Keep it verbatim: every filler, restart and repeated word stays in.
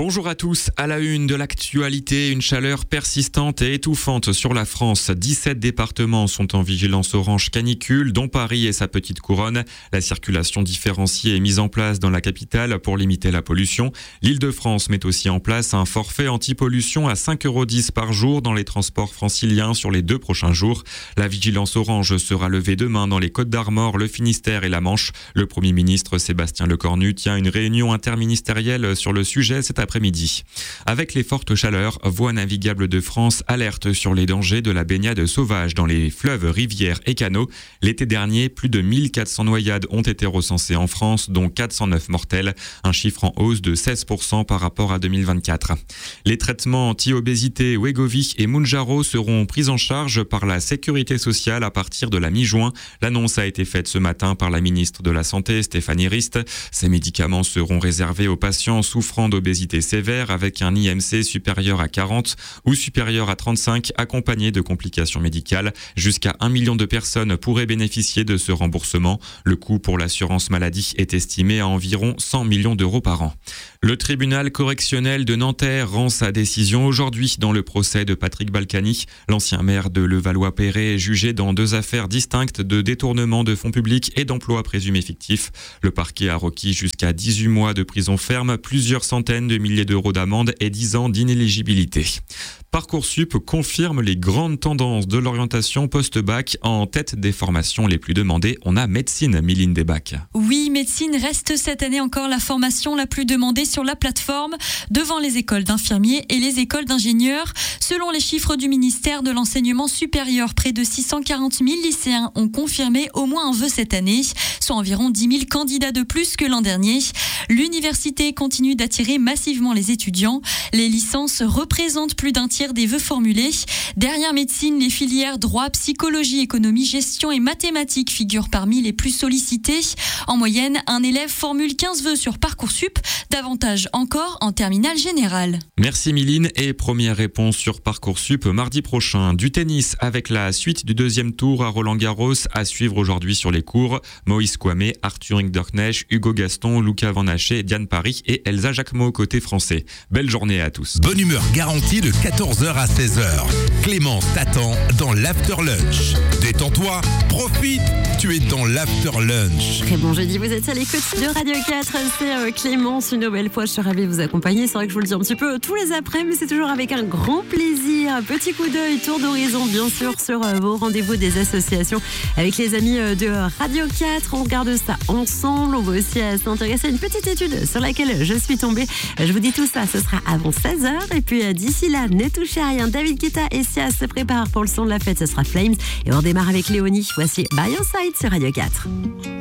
Bonjour à tous, à la une de l'actualité, une chaleur persistante et étouffante sur la France. dix-sept départements sont en vigilance orange canicule, dont Paris et sa petite couronne. La circulation différenciée est mise en place dans la capitale pour limiter la pollution. L'Île-de-France met aussi en place un forfait anti-pollution à cinq euros dix par jour dans les transports franciliens sur les deux prochains jours. La vigilance orange sera levée demain dans les Côtes-d'Armor, le Finistère et la Manche. Le Premier ministre Sébastien Lecornu tient une réunion interministérielle sur le sujet cet après-midi. Avec les fortes chaleurs, Voies navigables de France alerte sur les dangers de la baignade sauvage dans les fleuves, rivières et canaux. L'été dernier, plus de mille quatre cents noyades ont été recensées en France, dont quatre cent neuf mortelles, un chiffre en hausse de seize pour cent par rapport à deux mille vingt-quatre. Les traitements anti-obésité Wegovy et Mounjaro seront pris en charge par la Sécurité sociale à partir de la mi-juin. L'annonce a été faite ce matin par la ministre de la Santé, Stéphanie Rist. Ces médicaments seront réservés aux patients souffrant d'obésité sévère avec un I M C supérieur à quarante ou supérieur à trente-cinq, accompagné de complications médicales. Jusqu'à un million de personnes pourraient bénéficier de ce remboursement. Le coût pour l'assurance maladie est estimé à environ cent millions d'euros par an. Le tribunal correctionnel de Nanterre rend sa décision aujourd'hui dans le procès de Patrick Balkany. L'ancien maire de Levallois-Perret est jugé dans deux affaires distinctes de détournement de fonds publics et d'emploi présumé fictif. Le parquet a requis jusqu'à dix-huit mois de prison ferme, plusieurs centaines de milliers d'euros d'amende et dix ans d'inéligibilité. Parcoursup confirme les grandes tendances de l'orientation post-bac. En tête des formations les plus demandées, on a médecine, Miline Desbacs. Oui, médecine reste cette année encore la formation la plus demandée sur la plateforme, devant les écoles d'infirmiers et les écoles d'ingénieurs. Selon les chiffres du ministère de l'Enseignement supérieur, près de six cent quarante mille lycéens ont confirmé au moins un vœu cette année, soit environ dix mille candidats de plus que l'an dernier. L'université continue d'attirer massivement les étudiants. Les licences représentent plus d'un tiers des vœux formulés. Derrière médecine, les filières droit, psychologie, économie, gestion et mathématiques figurent parmi les plus sollicitées. En moyenne, un élève formule quinze vœux sur Parcoursup, davantage encore en terminale générale. Merci Miline, et première réponse sur Parcoursup mardi prochain. Du tennis avec la suite du deuxième tour à Roland-Garros à suivre aujourd'hui sur les cours. Moïse Kouamé, Arthur Hinderknecht, Hugo Gaston, Luca Van Haché, Diane Paris et Elsa Jacquemot côté français. Belle journée à tous. Bonne humeur garantie de quatorze heures à seize heures. Clémence t'attend dans l'After Lunch. Détends-toi, profite, tu es dans l'After Lunch. Très bon jeudi, vous êtes à l'écoute de Radio quatre, c'est euh, Clémence, une nouvelle fois, je suis ravie de vous accompagner. C'est vrai que je vous le dis un petit peu tous les après, mais c'est toujours avec un grand plaisir. Petit coup d'œil, tour d'horizon bien sûr sur euh, vos rendez-vous des associations avec les amis euh, de Radio quatre. On regarde ça ensemble, on va aussi euh, s'intéresser à une petite étude sur laquelle je suis tombée. Je vous dis tout ça, ce sera avant seize heures, et puis euh, d'ici là, ne touchez à rien. David Guetta et Sia se préparent pour le son de la fête, ce sera Flames, et on démarre avec Léonie. Voici By Your Side sur Radio quatre.